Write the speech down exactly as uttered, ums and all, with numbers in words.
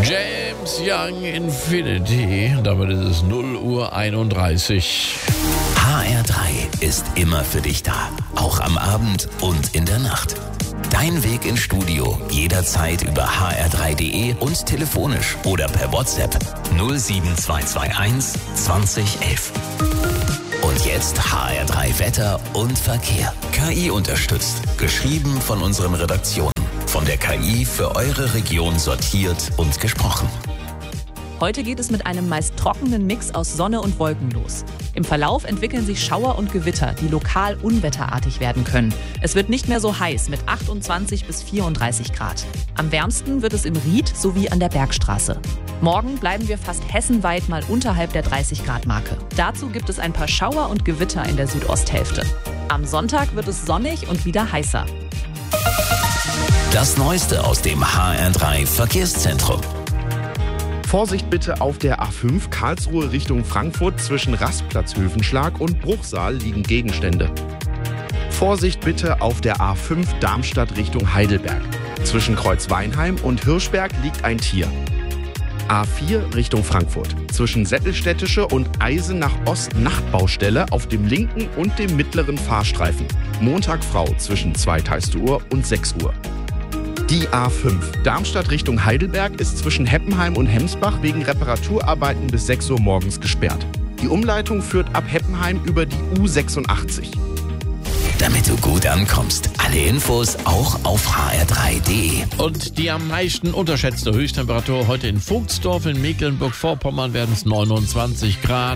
James Young Infinity. Damit ist es null Uhr einunddreißig. H R drei ist immer für dich da. Auch am Abend und in der Nacht. Dein Weg ins Studio jederzeit über h r drei punkt d e und telefonisch oder per WhatsApp null sieben zwei zwei eins zwanzig elf. Und jetzt H R drei Wetter und Verkehr. K I unterstützt. Geschrieben von unseren Redaktionen. Von der K I für eure Region sortiert und gesprochen. Heute geht es mit einem meist trockenen Mix aus Sonne und Wolken los. Im Verlauf entwickeln sich Schauer und Gewitter, die lokal unwetterartig werden können. Es wird nicht mehr so heiß mit achtundzwanzig bis vierunddreißig Grad. Am wärmsten wird es im Ried sowie an der Bergstraße. Morgen bleiben wir fast hessenweit mal unterhalb der dreißig Grad Marke. Dazu gibt es ein paar Schauer und Gewitter in der Südosthälfte. Am Sonntag wird es sonnig und wieder heißer. Das Neueste aus dem H R drei Verkehrszentrum. Vorsicht bitte auf der A fünf Karlsruhe Richtung Frankfurt. Zwischen Rastplatz Höfenschlag und Bruchsal liegen Gegenstände. Vorsicht bitte auf der A fünf Darmstadt Richtung Heidelberg. Zwischen Kreuzweinheim und Hirschberg liegt ein Tier. A vier Richtung Frankfurt. Zwischen Sättelstädtische und Eisenach Ost Nachtbaustelle auf dem linken und dem mittleren Fahrstreifen. Montag Frau zwischen zwei Uhr und sechs Uhr. Die A fünf Darmstadt Richtung Heidelberg ist zwischen Heppenheim und Hemsbach wegen Reparaturarbeiten bis sechs Uhr morgens gesperrt. Die Umleitung führt ab Heppenheim über die U sechsundachtzig. Damit du gut ankommst. Alle Infos auch auf h r drei punkt d e. Und die am meisten unterschätzte Höchsttemperatur heute in Vogtsdorf in Mecklenburg-Vorpommern werden es neunundzwanzig Grad.